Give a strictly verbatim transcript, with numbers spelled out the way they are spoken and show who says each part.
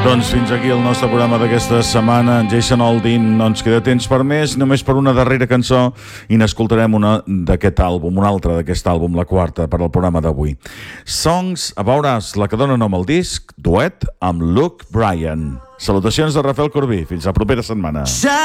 Speaker 1: Doncs fins aquí el nostre programa d'aquesta setmana. En Jason Aldean no ens queda temps per més, només per una darrera cançó, i n'escoltarem una d'aquest àlbum, una altra d'aquest àlbum, la quarta, per al programa d'avui. Songs About Us, la que dona nom al disc, duet amb Luke Bryan. Salutacions de Rafael Corbí. Fins la propera setmana.